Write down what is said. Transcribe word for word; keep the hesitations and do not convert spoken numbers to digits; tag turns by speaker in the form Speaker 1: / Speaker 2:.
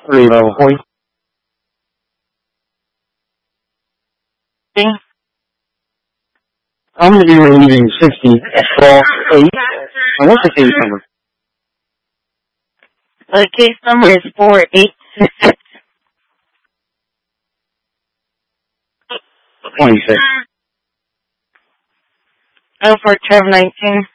Speaker 1: Reload, hoist. I'm going to be relieving sixty, twelve, eight. And what's the case number?
Speaker 2: The case number is four eight six six.
Speaker 1: twenty-six.
Speaker 2: Oh, for twelve nineteen.